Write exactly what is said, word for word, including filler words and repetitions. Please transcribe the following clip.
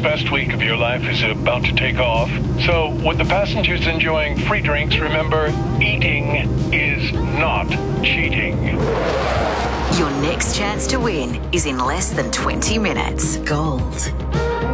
best week of your life is about to take off. So, with the passengers enjoying free drinks, remember, eating is not cheating. Your next chance to win is in less than twenty minutes. Gold